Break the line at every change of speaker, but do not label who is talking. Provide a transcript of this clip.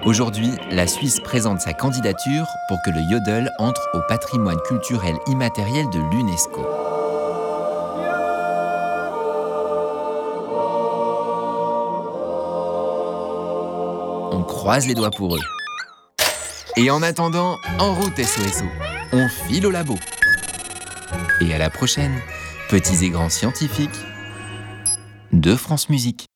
Aujourd'hui, la Suisse présente sa candidature pour que le yodel entre au patrimoine culturel immatériel de l'UNESCO. On croise les doigts pour eux. Et en attendant, en route SOSO, on file au labo. Et à la prochaine, petits et grands scientifiques de France Musique.